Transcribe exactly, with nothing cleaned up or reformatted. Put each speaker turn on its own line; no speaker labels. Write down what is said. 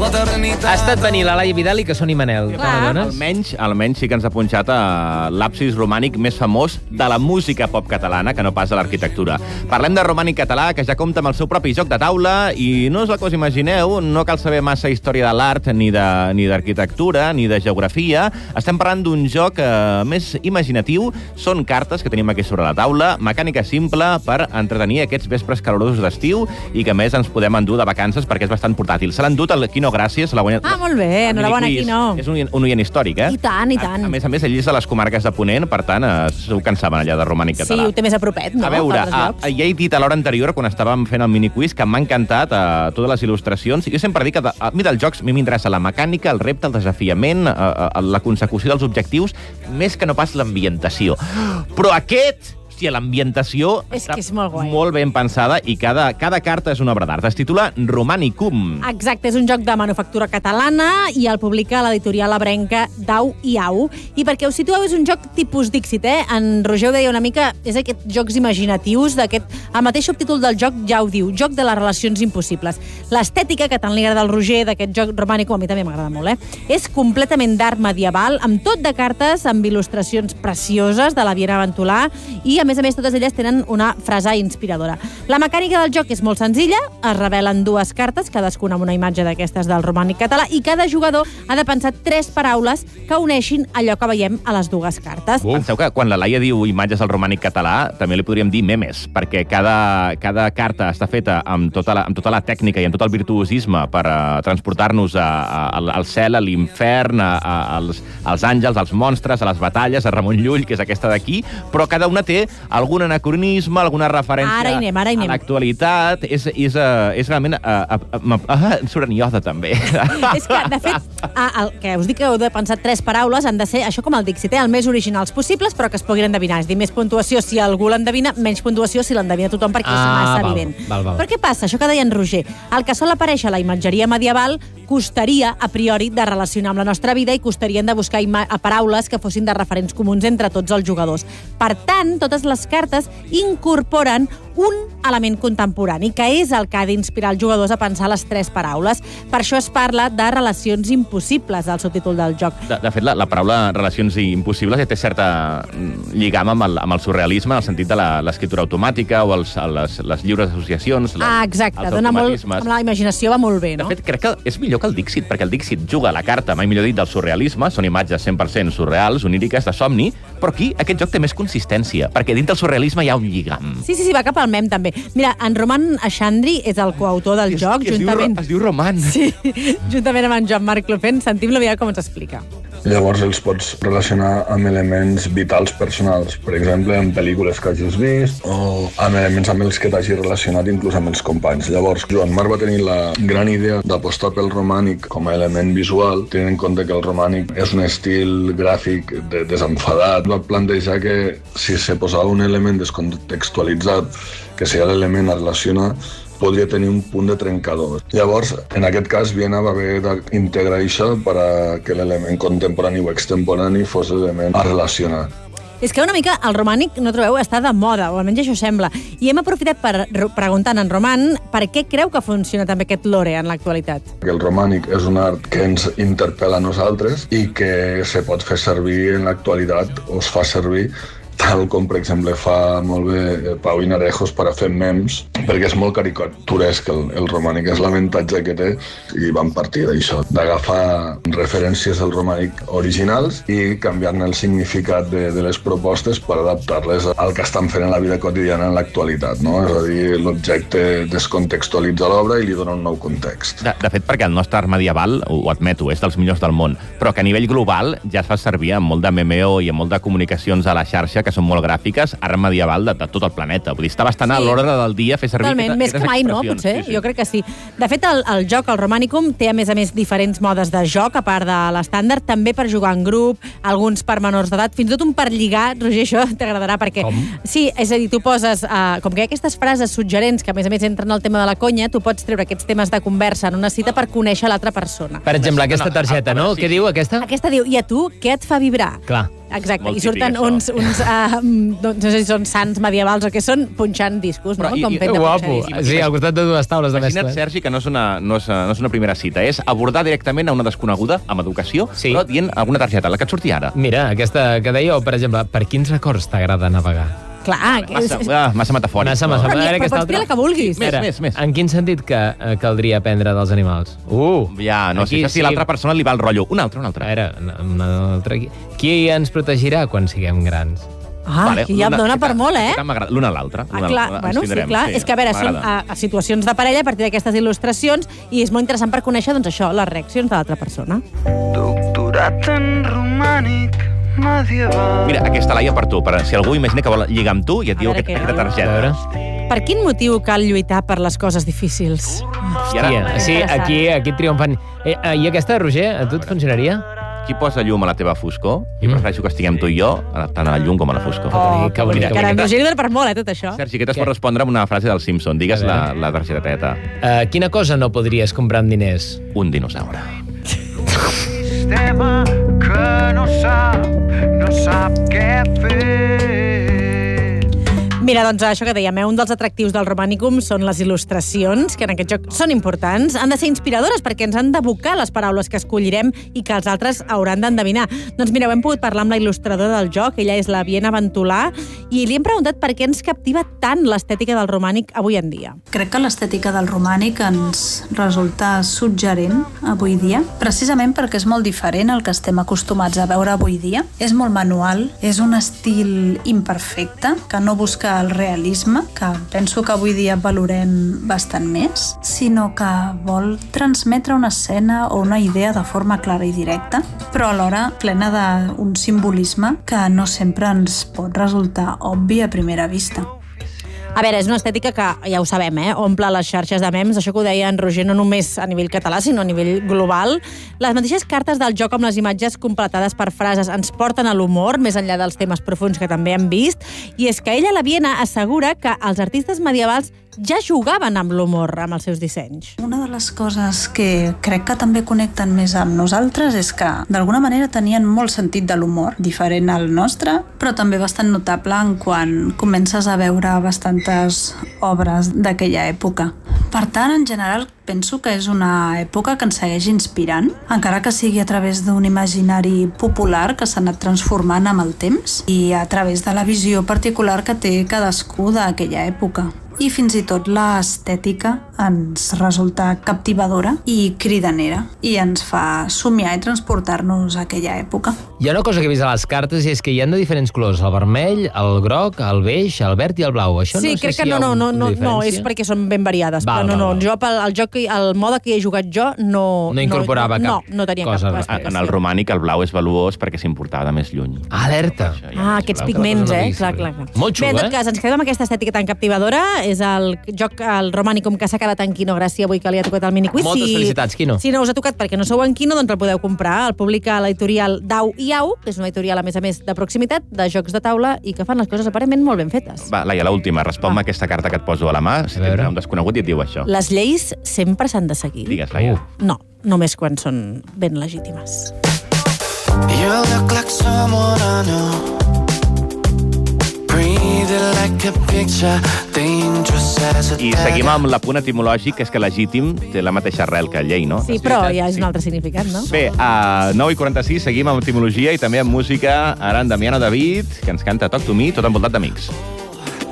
Ha estat venir la Laia Vidal i que soni Manel.
Almenys, almenys sí que ens ha punxat a l'absis romànic més famós de la música pop catalana, que no pas de l'arquitectura. Parlem de romànic català, que ja compta amb el seu propi joc de taula, i no és el que us imagineu, no cal saber massa història de l'art, ni d'arquitectura, ni de geografia. Estem parlant d'un joc eh, més imaginatiu. Són cartes que tenim aquí sobre la taula, mecànica simple per entretenir aquests vespres calorosos d'estiu i que, a més, ens podem endur de vacances perquè és bastant portàtil. Se l'ha endut el Quino Gràcies. La guanyat...
Ah, molt bé, enhorabona, Quino.
És un, un oient històric, eh?
I tant, i tant.
A, a més a més, ell és de les comarques de Ponent, per tant, eh, segur que en saben allà de romànic català.
Sí, ho té més a propet, no?
A veure, a, ja he dit a l'hora anterior, quan estàvem fent el miniquiz, que m'ha encantat a, totes les il·lustracions. Jo sempre dic que a, a mi dels jocs m'interessa la mecànica, el repte, el desafiament, a, a, la consecució dels objectius, més que no pas l'ambientació. Però aquest... Hòstia, l'ambientació
està és molt,
molt ben pensada i cada, cada carta és una obra d'art. Es titula Romanicum.
Exacte, és un joc de manufactura catalana i el publica l'editorial abrenca Dau i Au. I perquè us situeu, és un joc tipus Dixit, eh? En Roger ho deia una mica, és aquests jocs imaginatius, d'aquest... El mateix subtítol del joc ja ho diu, joc de les relacions impossibles. L'estètica, que tant li agrada al Roger, d'aquest joc Romanicum, a mi també m'agrada molt, eh? És completament d'art medieval, amb tot de cartes, amb il·lustracions precioses de la Viena Ventolà i, a més a més, totes elles tenen una frase inspiradora. La mecànica del joc és molt senzilla, es revelen dues cartes, cadascuna amb una imatge d'aquestes del romànic català, i cada jugador ha de pensar tres paraules que uneixin allò que veiem a les dues cartes.
Uf. Penseu que quan la Laia diu imatges del romànic català, també li podríem dir memes, perquè cada, cada carta està feta amb tota, la, amb tota la tècnica i amb tot el virtuosisme per uh, transportar-nos a, a, al cel, a l'infern, a, a, als, als àngels, als monstres, a les batalles, a Ramon Llull, que és aquesta d'aquí, però cada una té algun anacronisme, alguna referència
ara anem, ara anem.
a l'actualitat. És, és, és realment... Uh, uh, uh, uh, Soraniosa, també.
És que, de fet, uh, el que us dic que heu de pensar tres paraules han de ser, això com el Dixit, eh, el més originals possibles, però que es puguin endevinar. És dir, més puntuació si algú l'endevina, menys puntuació si l'endevina tothom, perquè ah, és massa
val,
evident.
Val, val.
Però què passa? Això que deia en Roger. El que sol aparèixer a la imatgeria medieval costaria, a priori, de relacionar amb la nostra vida i costarien de buscar a paraules que fossin de referents comuns entre tots els jugadors. Per tant, totes les cartes incorporen un element contemporani, que és el que ha d'inspirar els jugadors a pensar les tres paraules. Per això es parla de relacions impossibles al subtítol del joc.
De, de fet, la, la paraula relacions impossibles ja té certa lligam amb el, amb el surrealisme, en el sentit de l'escriptura automàtica o els, les, les lliures associacions. Les,
ah, exacte, dona molt, amb la imaginació va molt bé, no?
De fet, crec que és millor que el Dixit, perquè el Dixit juga a la carta, mai millor dit, del surrealisme, són imatges cent per cent surreals, oníriques, de somni, però aquí aquest joc té més consistència, perquè dins del surrealisme hi ha un lligam.
Sí, sí, sí, va cap al mem, també. Mira, en Roman Aixandri és el coautor del
es,
joc,
es
juntament...
Diu, es diu Roman.
Sí, juntament amb en Joan-Marc Clofent. Sentim-lo, mira com ens explica.
Llavors els pots relacionar amb elements vitals personals, per exemple, amb pel·lícules que hagis vist o amb elements amb els que t'hagis relacionat, inclús amb els companys. Llavors, Joan Marc va tenir la gran idea d'apostar pel romànic com a element visual, tenint en compte que el romànic és un estil gràfic de desenfadat. Va plantejar que si se posava un element descontextualitzat, que seria l'element a relacionar, podria tenir un punt de trencador. Llavors, en aquest cas, Viena va haver d'integrar això per a que l'element contemporani o extemporani fos l'element a relacionar.
És que una mica el romànic, no trobeu, està de moda, o almenys això sembla. I hem aprofitat per preguntar a en Roman per què creu que funciona també aquest lore en l'actualitat.
El romànic és un art que ens interpel·la a nosaltres i que se pot fer servir en l'actualitat, o es fa servir tal com, per exemple, fa molt bé Pau Inarejos per a fer mems, perquè és molt caricaturesc el, el romànic, és l'avantatge que té, i van partir d'això, d'agafar referències del romànic originals i canviar-ne el significat de, de les propostes per adaptar-les al que estan fent en la vida quotidiana en l'actualitat, no? És a dir, l'objecte descontextualitza l'obra i li dona un nou context.
De, de fet, perquè el nostre art medieval, ho admeto, és dels millors del món, però que a nivell global ja es fa servir amb molt de memeo i amb molt de comunicacions a la xarxa que són molt gràfiques, art medieval de, de tot el planeta. Vull dir, està bastant sí. a l'ordre del dia fer servir
Totalment,
aquestes,
més que mai, no? Potser, sí, sí. Jo crec que sí. De fet, el, el joc, el Romanicum, té a més a més diferents modes de joc, a part de l'estàndard, també per jugar en grup, alguns per menors d'edat, fins i tot un per lligar. Roger, això t'agradarà, perquè...
Com?
Sí, és a dir, tu poses... Uh, com que hi ha aquestes frases suggerents, que a més a més entren al tema de la conya, tu pots treure aquests temes de conversa en una cita per conèixer l'altra persona.
Per exemple, aquesta targeta, no? Què diu, aquesta?
Aquesta diu, i a tu, què et fa vibrar?
Clar.
exacte.
Molt
I surten
típic,
uns, uns uh, no, no sé si són sants medievals o què són, punxant discos,
Però
no?
i-
Com
i-
fent de
Guapo.
punxar discos.
Sí, al costat de dues taules de
Imagina't,
mescles.
Sergi, que no és, una, no, és, no és una primera cita, és abordar directament a una desconeguda amb educació,
Sí.
però dient alguna targeta, la que et surti ara.
Mira, aquesta que deia, o, per exemple, per quins records t'agrada navegar?
Clar, que és,
Massa,
és...
ah, massa metafòric.
Massa,
no?
massa.
Però,
A veure,
però
aquesta
pots dir
altra.
la que vulguis.
Més,
Espera,
més, més.
En quin sentit que eh, caldria aprendre dels animals? Uh!
Ja, no sé
aquí
si a l'altra persona li va el rotllo. Una altra, una altra.
A veure, una, una altra... aquí. Qui ens protegirà quan siguem grans?
Ah, aquí ja em dona per molt, eh?
Aquesta m'agrada. L'una a l'altra.
Ah, clar, bueno, sí, clar. És que, a veure, són a, a situacions de parella a partir d'aquestes il·lustracions i és molt interessant per conèixer, doncs, això, les reaccions de l'altra persona.
Doctorat en romànic medieval.
Mira, aquesta Laia per tu. Per, si algú imagina que vol lligar amb tu i et
A
diu
veure
aquest,
què
aquesta
diu.
A
targeta.
veure...
Per quin motiu cal lluitar per les coses difícils?
I ara,
Hòstia, sí,
interessant.
aquí, aquí triomfant. Eh, eh, I aquesta, Roger, a tu et funcionaria?
qui posa llum a la teva foscor? I prefereixo que estiguem tu i jo, tant a la llum com a la foscor.
Oh,
que bonic,
que
que
bonic.
bonic.
Roger li dona per molt, eh, tot això.
Sergi, què t'es
Què?
pot respondre amb una frase del Simpson? Digues
A
la,
veure.
la targeteta.
Uh, quina cosa no podries comprar amb diners?
Un dinosaure.
Sistema que no sap, no sap què fer.
Mira, doncs això que dèiem, eh? Un dels atractius del Romanicum són les il·lustracions, que en aquest joc són importants. Han de ser inspiradores perquè ens han d'evocar les paraules que escollirem i que els altres hauran d'endevinar. Doncs mira, hem pogut parlar amb la il·lustradora del joc, ella és la Viena Ventolà, i li hem preguntat per què ens captiva tant l'estètica del romànic avui en dia.
Crec que l'estètica del romànic ens resulta suggerent avui dia, precisament perquè és molt diferent al que estem acostumats a veure avui dia. És molt manual, és un estil imperfecte, que no busca el realisme, que penso que avui dia valorem bastant més, sinó que vol transmetre una escena o una idea de forma clara i directa, però alhora plena d'un simbolisme que no sempre ens pot resultar obvi a primera vista.
A veure, és una estètica que, ja ho sabem, eh? Omple les xarxes de memes, això que ho deia en Roger, no només a nivell català, sinó a nivell global. Les mateixes cartes del joc amb les imatges completades per frases ens porten a l'humor, més enllà dels temes profuns que també hem vist, i és que ella, la Viena, assegura que els artistes medievals ja jugaven amb l'humor amb els seus dissenys.
Una de les coses que crec que també connecten més amb nosaltres és que, d'alguna manera, tenien molt sentit de l'humor, diferent al nostre, però també bastant notable en quan comences a veure bastantes obres d'aquella època. Per tant, en general, penso que és una època que ens segueix inspirant, encara que sigui a través d'un imaginari popular que s'ha anat transformant amb el temps i a través de la visió particular que té cadascú d'aquella època. I fins i tot l'estètica ens resulta captivadora i cridanera i ens fa somiar i transportar-nos a aquella època.
Hi ha una cosa que he vist a les cartes i és que hi ha de diferents colors, el vermell, el groc, el beix, el verd i el blau. Això
Sí,
no sé
crec
si
que
hi ha
no, no,
una
no, no, no, és
diferència.
perquè són ben variades.
Val,
però no,
val,
no,
val.
jo pel el joc, el mode que hi he jugat jo no...
No incorporava
no,
cap
No, no tenia
cosa.
cap
En
explicació.
el romànic el blau és valuós perquè s'importava de més lluny.
Alerta!
Ah, aquests pigments, eh? Clar, clar, clar.
Molt xulo,
Bé, en tot
eh?
cas, ens quedem amb aquesta estètica tan captivadora. És el joc, el Romanicum, que s'ha quedat en Quino. Gràcies avui que li ha tocat el miniquiz.
Moltes felicitats, Quino.
Si no us ha tocat perquè no sou en Quino, doncs el podeu comprar. El publica l'editorial Dau i Au, que és una editorial, a més a més, de proximitat, de jocs de taula, i que fan les coses aparentment molt ben fetes.
Va, Laia, l'última. Respon-me
Va.
aquesta carta que et poso a la mà. Si
A veure.
tens un desconegut i et diu això.
Les lleis sempre s'han de seguir.
Digues, Laia.
Uh.
No, només quan són ben legítimes.
You look like someone I know. Breathing like a picture, dangerous as a
I seguim amb l'apunt etimològic, que és que legítim té la mateixa arrel que llei, no?
Sí, però ja és un altre significat, no?
Bé, a nou i quaranta-sis seguim amb etimologia i també amb música. Ara en Damiano David, que ens canta Talk to Me, tot envoltat d'amics.